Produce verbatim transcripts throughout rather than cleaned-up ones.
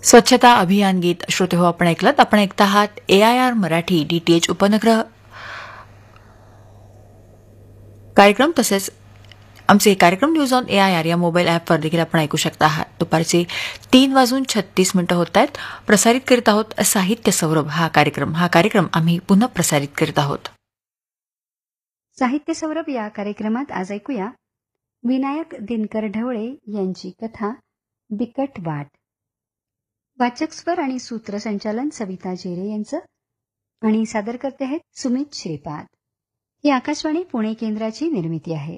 स्वच्छता अभियान गीत श्रोते हो आपण ऐकलत. आपण ऐकता आहात ए आय आर मराठी डीटीएच उपनग्रह कार्यक्रम. तसेच आमचे कार्यक्रम news on A I R या मोबाईल ॲपवर देखील आपण ऐकू शकता आहात. दुपारचे तीन वाजून छत्तीस मिनिटं होत आहेत. प्रसारित करीत आहोत साहित्य सौरभ हा कार्यक्रम. हा कार्यक्रम आम्ही पुन्हा प्रसारित करीत आहोत. साहित्य सौरभ या कार्यक्रमात आज ऐकूया विनायक दिनकर ढवळे यांची कथा बिकट वाट. वाचक स्वर आणि सूत्रसंचालन सविता जेरे यांचं आणि सादर करते आहेत सुमित श्रीपाद. ही आकाशवाणी पुणे केंद्राची निर्मिती आहे.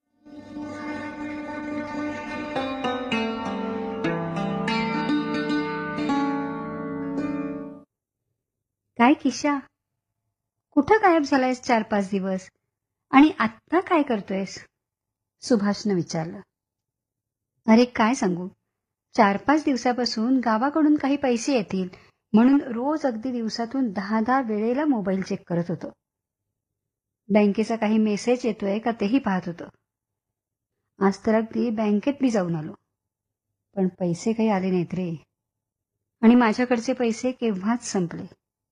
काय किशा, कुठं गायब झालायस चार पाच दिवस आणि आत्ता काय करतोयस? सुभाषनं विचारलं. अरे काय सांगू, चार पाच दिवसापासून गावाकडून काही पैसे येतील म्हणून रोज अगदी दिवसातून दहा दहा वेळेला मोबाईल चेक करत होतो. बँकेचा काही मेसेज येतोय का तेही पाहत होतो. आज तर अगदी बँकेत बी जाऊन आलो, पण पैसे काही आले नाहीत रे. आणि माझ्याकडचे पैसे केव्हाच संपले.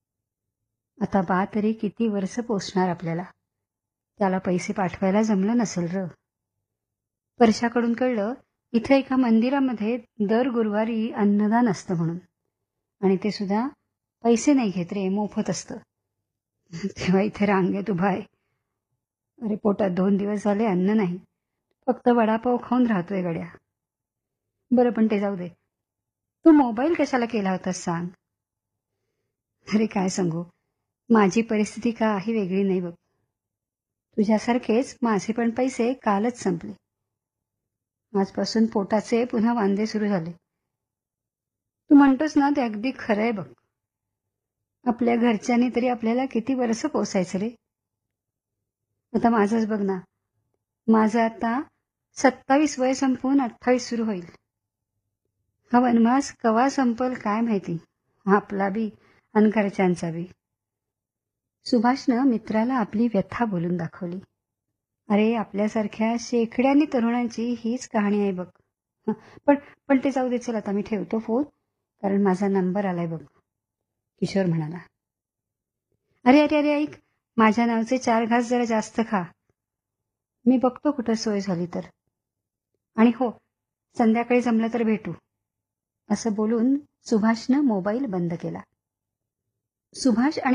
आता बा तरी किती वर्ष पोचणार आपल्याला. त्याला पैसे पाठवायला जमलं नसेल र. वर्षाकडून कळलं इथं एका मंदिरामध्ये दर गुरुवारी अन्नदान असतं म्हणून, आणि ते सुद्धा पैसे नाही घेत रे, मोफत असतं. तेव्हा इथे रांगेत उभा आहे. अरे पोटात दोन दिवस झाले अन्न नाही, फक्त वडापाव खाऊन राहतोय गड्या. बरं पण ते जाऊ दे, तू मोबाईल कशाला केला होतास सांग? अरे काय सांगू, माझी परिस्थिती काही वेगळी नाही बघ. तुझ्यासारखेच माझे पण पैसे कालच संपले. आजपासून पोटाचे पुन्हा वांदे सुरू झाले. तू म्हणतोस ना ते अगदी खरं आहे बघ. आपल्या घरच्यांनी तरी आपल्याला किती वर्ष पोसायचं रे. आता माझंच बघ ना, माझं आता सत्तावीस वय संपवून अठ्ठावीस सुरू होईल. हा वनवास कवा संपल काय माहिती, आपला बी आणि घरच्यांचा बी. सुभाषनं मित्राला आपली व्यथा बोलून दाखवली. अरे आपल्यासारख्या शेकड्यांनी तरुणांची हीच कहाणी आहे बघ. पण पण ते जाऊ दे, चल आता मी ठेवतो फोन, कारण माझा नंबर आलाय बघ, किशोर म्हणाला. अरे अरे अरे ऐक, माझ्या नावचे चार घास जरा जास्त खा. मी बघतो कुठं सोय झाली तर. आणि हो, संध्याकाळी जमलं तर भेटू. असं बोलून सुभाषनं मोबाईल बंद केला. सुभाष आणि